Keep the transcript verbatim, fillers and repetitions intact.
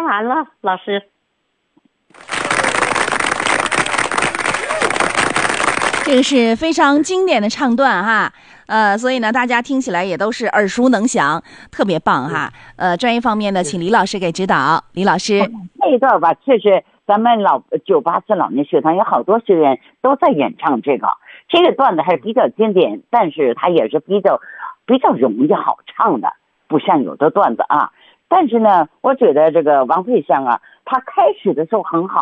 完了，老师。 这个是非常经典的唱段哈，呃，所以呢，大家听起来也都是耳熟能详，特别棒哈。呃，专业方面呢，请李老师给指导。李老师， 这一段吧，确实咱们老九八四老年学堂有好多学员都在演唱这个，这个段子还是比较经典，但是它也是比较比较容易好唱的，不像有的段子啊。但是呢，我觉得这个王佩香啊，她开始的时候很好。